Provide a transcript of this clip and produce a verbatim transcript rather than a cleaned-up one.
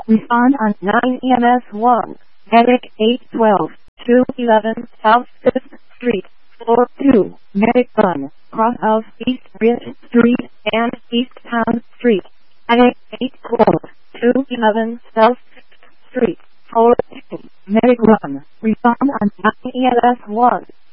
Respond on nine E M S one. Medic eight twelve, two eleven South fifth Street, floor two. Medic one, cross of East Ridge Street and East Town Street. Medic eight twelve, two eleven South fifth Street, floor two. Medic one, respond on nine E M S one.